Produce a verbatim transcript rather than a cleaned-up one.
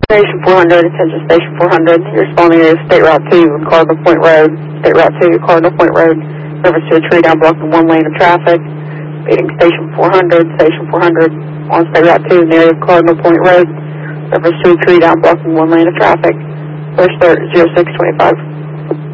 Station four hundred, attention Station four hundred. You're responding to State Route two, Cardinal Point Road. State Route two, Cardinal Point Road. Reference to a tree down blocking one lane of traffic. Meeting Station four hundred, Station four hundred on State Route two in the area of Cardinal Point Road. Reference to a tree down blocking one lane of traffic. First alert zero six twenty-five.